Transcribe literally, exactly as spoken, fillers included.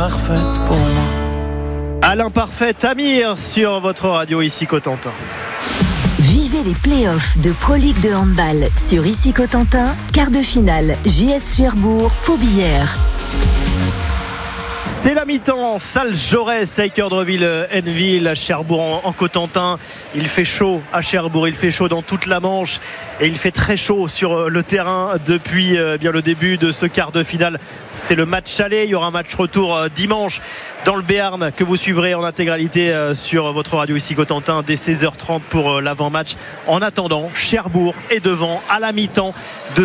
parfaite pour moi. Alain Parfait, Amir sur votre radio ici Cotentin. Vivez les playoffs de Pro League de handball sur ici Cotentin. Quart de finale J S Cherbourg, Paubillère. C'est la mi-temps, salle Jaurès avec Dreville-Henneville à Cherbourg en, en Cotentin. Il fait chaud à Cherbourg, il fait chaud dans toute la Manche et il fait très chaud sur le terrain depuis euh, bien le début de ce quart de finale. C'est le match aller, il y aura un match retour euh, dimanche dans le Béarn que vous suivrez en intégralité euh, sur votre radio ici Cotentin dès seize heures trente pour euh, l'avant-match. En attendant, Cherbourg est devant à la mi-temps de